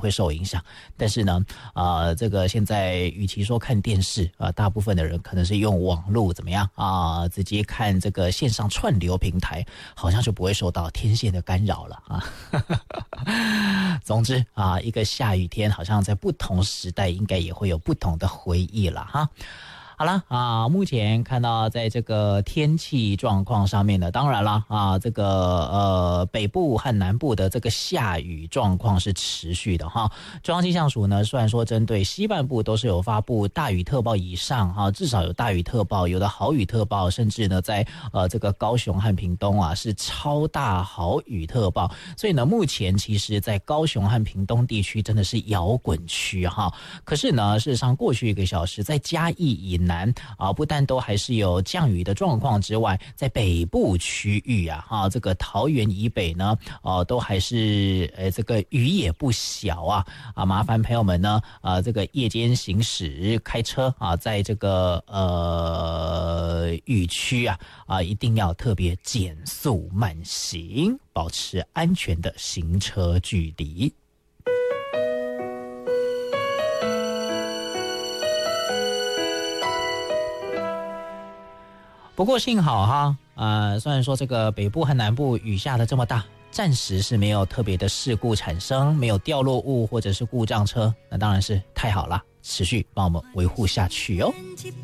会受影响。但是呢，这个现在与其说看电视大部分的人可能是用网络怎么样直接看这个线上串流平台，好像就不会受到天线的干扰了总之一个下雨天，好像在不同时代应该也会有不同的回忆了哈。好了目前看到在这个天气状况上面呢，当然了这个北部和南部的这个下雨状况是持续的哈。中央气象署呢，虽然说针对西半部都是有发布大雨特报以上至少有大雨特报，有的豪雨特报，甚至呢在这个高雄和屏东是超大豪雨特报。所以呢，目前其实在高雄和屏东地区真的是摇滚区哈。可是呢，事实上过去1个小时在嘉义以南不但都还是有降雨的状况之外，在北部区域这个桃园以北呢都还是这个雨也不小麻烦朋友们呢这个夜间行驶开车在这个雨区一定要特别减速慢行，保持安全的行车距离。不过幸好虽然说这个北部和南部雨下的这么大，暂时是没有特别的事故产生，没有掉落物或者是故障车，那当然是太好了，持续帮我们维护下去哦。